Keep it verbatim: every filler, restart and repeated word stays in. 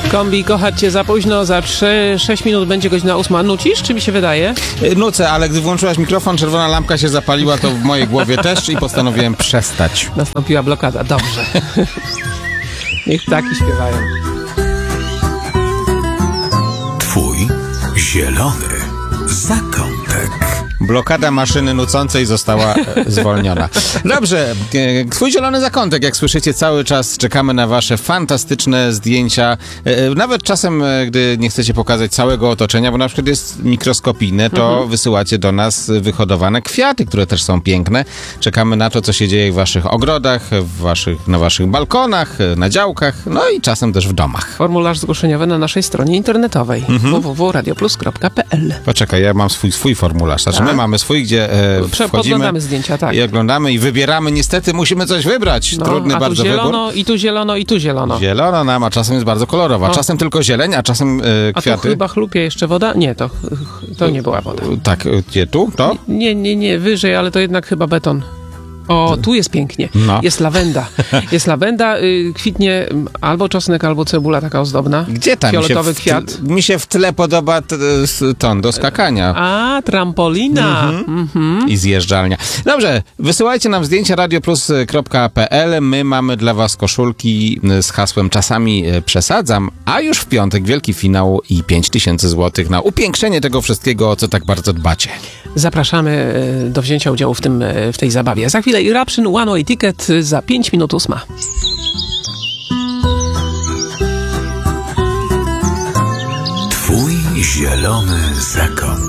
Kombi, kochać cię za późno, za sześć minut będzie godzina ósma. Nucisz, czy mi się wydaje? Nucę, ale gdy włączyłaś mikrofon, czerwona lampka się zapaliła, to w mojej głowie też i postanowiłem przestać. Nastąpiła blokada, dobrze. Niech ptaki śpiewają. Twój zielony zakątek. Blokada maszyny nucącej została zwolniona. Dobrze, twój zielony zakątek, jak słyszycie, cały czas czekamy na wasze fantastyczne zdjęcia. Nawet czasem, gdy nie chcecie pokazać całego otoczenia, bo na przykład jest mikroskopijne, to mhm. wysyłacie do nas wyhodowane kwiaty, które też są piękne. Czekamy na to, co się dzieje w waszych ogrodach, w waszych, na waszych balkonach, na działkach, no i czasem też w domach. Formularz zgłoszeniowy na naszej stronie internetowej mhm. w w w kropka radioplus kropka p l. Poczekaj, ja mam swój, swój formularz. Znaczy, my mamy swój, gdzie e, wchodzimy podglądamy zdjęcia, tak. I oglądamy i wybieramy. Niestety musimy coś wybrać. No, Trudny a tu bardzo zielono, wybór. I tu zielono, i tu zielono. Zielono nam, a czasem jest bardzo kolorowa. No. Czasem tylko zieleń, a czasem e, kwiaty. A tu chyba chlupie jeszcze woda? Nie, to, to nie była woda. Tak, gdzie tu? To? Nie, nie, nie, wyżej, ale to jednak chyba beton. O, tu jest pięknie. No. Jest lawenda. Jest lawenda, y, kwitnie albo czosnek, albo cebula taka ozdobna. Gdzie tam? Fioletowy mi się w, kwiat. Mi się w tle podoba t, ton do skakania. A, trampolina. Mm-hmm. Mm-hmm. I zjeżdżalnia. Dobrze, wysyłajcie nam zdjęcia radioplus kropka p l. My mamy dla was koszulki z hasłem Czasami przesadzam, a już w piątek wielki finał i pięć tysięcy złotych na upiększenie tego wszystkiego, o co tak bardzo dbacie. Zapraszamy do wzięcia udziału w, tym, w tej zabawie. Za chwilę Eruption One Way Ticket za pięć minut ósma. Twój zielony zakątek.